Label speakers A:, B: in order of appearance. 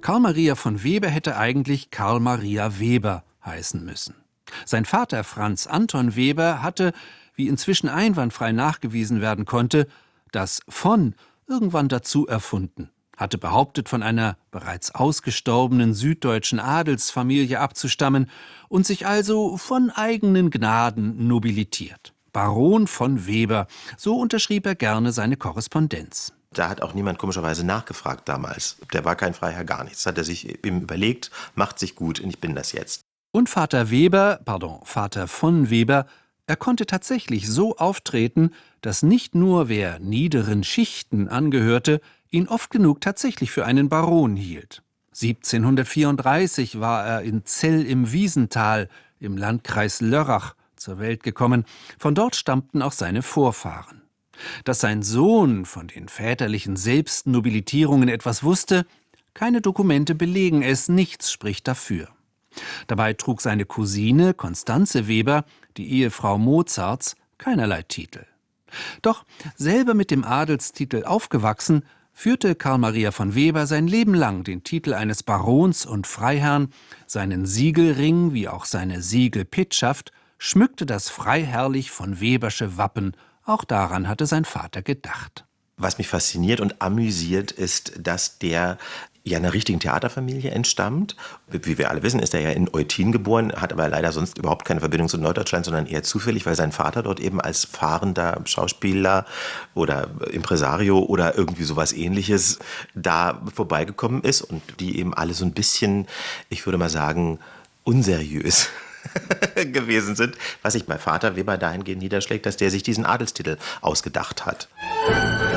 A: Karl Maria von Weber hätte eigentlich Karl Maria Weber heißen müssen. Sein Vater Franz Anton Weber hatte, wie inzwischen einwandfrei nachgewiesen werden konnte, das von irgendwann dazu erfunden, hatte behauptet, von einer bereits ausgestorbenen süddeutschen Adelsfamilie abzustammen und sich also von eigenen Gnaden nobilitiert. Baron von Weber, so unterschrieb er gerne seine Korrespondenz.
B: Da hat auch niemand komischerweise nachgefragt damals. Der war kein Freiherr, gar nichts. Hat er sich eben überlegt, macht sich gut und ich bin das jetzt.
A: Und Vater von Weber, er konnte tatsächlich so auftreten, dass nicht nur wer niederen Schichten angehörte, ihn oft genug tatsächlich für einen Baron hielt. 1734 war er in Zell im Wiesental im Landkreis Lörrach zur Welt gekommen. Von dort stammten auch seine Vorfahren. Dass sein Sohn von den väterlichen Selbstnobilitierungen etwas wusste, keine Dokumente belegen es, nichts spricht dafür. Dabei trug seine Cousine Constanze Weber, die Ehefrau Mozarts, keinerlei Titel. Doch selber mit dem Adelstitel aufgewachsen, führte Karl Maria von Weber sein Leben lang den Titel eines Barons und Freiherrn, seinen Siegelring wie auch seine Siegelpetschaft schmückte das freiherrlich von Webersche Wappen. Auch daran hatte sein Vater gedacht.
B: Was mich fasziniert und amüsiert, ist, dass der ja einer richtigen Theaterfamilie entstammt. Wie wir alle wissen, ist er ja in Eutin geboren, hat aber leider sonst überhaupt keine Verbindung zu Norddeutschland, sondern eher zufällig, weil sein Vater dort eben als fahrender Schauspieler oder Impresario oder irgendwie sowas Ähnliches da vorbeigekommen ist und die eben alle so ein bisschen, ich würde mal sagen, unseriös gewesen sind, was sich bei Vater Weber dahingehend niederschlägt, dass der sich diesen Adelstitel ausgedacht hat.